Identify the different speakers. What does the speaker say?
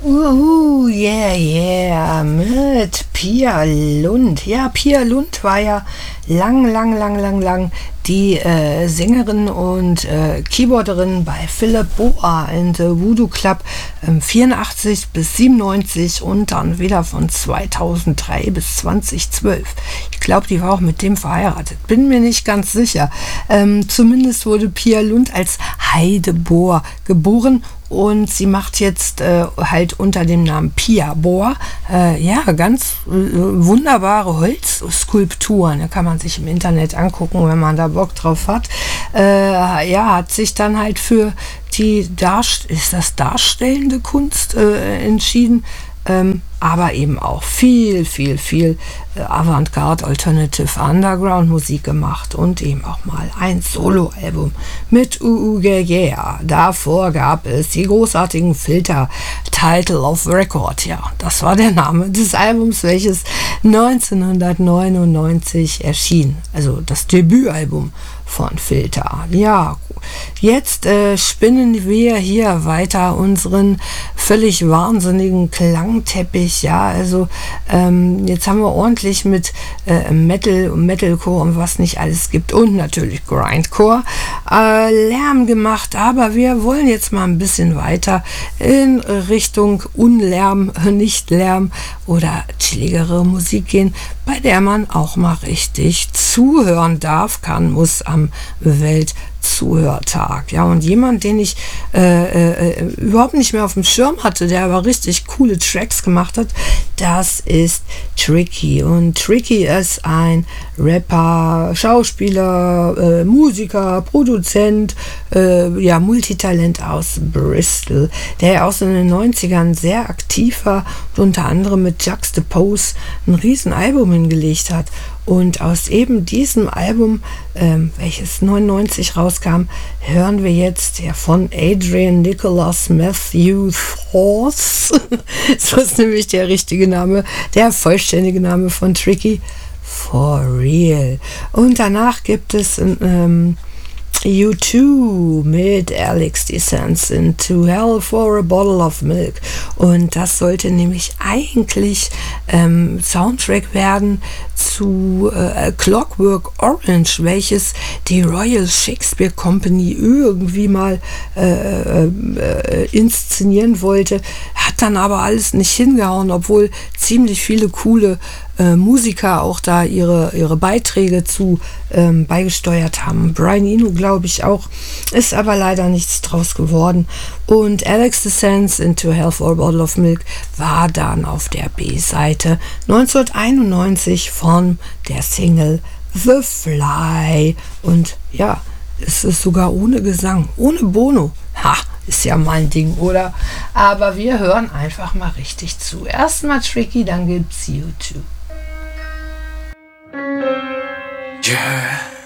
Speaker 1: Yeah, yeah, mit Pia Lund. Ja, Pia Lund war ja lang die Sängerin und Keyboarderin bei Philip Boa in The Voodoo Club 84 bis 97 und dann wieder von 2003 bis 2012. Ich glaube, die war auch mit dem verheiratet. Bin mir nicht ganz sicher. Zumindest wurde Pia Lund als Heide Bohr geboren. Und sie macht jetzt halt unter dem Namen Pia Bohr ganz wunderbare Holzskulpturen. Da kann man sich im Internet angucken, wenn man da Bock drauf hat. Hat sich dann halt für die darstellende Kunst entschieden. Aber eben auch viel Avantgarde, Alternative, Underground Musik gemacht und eben auch mal ein Soloalbum mit Yeah. Davor gab es die großartigen Filter, Title of Record. Ja, das war der Name des Albums, welches 1999 erschien. Also das Debütalbum von Filter. Ja, jetzt spinnen wir hier weiter unseren völlig wahnsinnigen Klangteppich. Ja, also jetzt haben wir ordentlich mit Metal und Metalcore und was nicht alles gibt und natürlich Grindcore Lärm gemacht, aber wir wollen jetzt mal ein bisschen weiter in Richtung Unlärm, nicht Lärm oder chilligere Musik gehen, bei der man auch mal richtig zuhören darf, kann, muss am Weltzuhörtag. Ja, und jemand, den ich überhaupt nicht mehr auf dem Schirm hatte, der aber richtig coole Tracks gemacht hat, das ist Tricky. Und Tricky ist ein Rapper, Schauspieler, Musiker, Produzent, Multitalent aus Bristol, der auch so in den 90ern sehr aktiv war und unter anderem mit Juxtapose ein riesen Album hingelegt hat. Und aus eben diesem Album, welches 99 rauskam, hören wir jetzt von Adrian Nicholas Matthew Force. So ist nämlich der richtige Name, der vollständige Name von Tricky, For Real. Und danach gibt es U2 mit Alex Descends into Hell for a Bottle of Milk. Und das sollte nämlich eigentlich Soundtrack werden zu Clockwork Orange, welches die Royal Shakespeare Company irgendwie mal inszenieren wollte. Hat dann aber alles nicht hingehauen, obwohl ziemlich viele coole Musiker auch da ihre Beiträge zu beigesteuert haben. Brian Eno, glaube ich, auch. Ist aber leider nichts draus geworden. Und Alex Descends into Hell for a Bottle of Milk war dann auf der B-Seite 1991 von der Single The Fly. Und ja, es ist sogar ohne Gesang, ohne Bono. Ha, ist ja mein Ding, oder? Aber wir hören einfach mal richtig zu. Erstmal Tricky, dann gibt's U2.
Speaker 2: Yeah.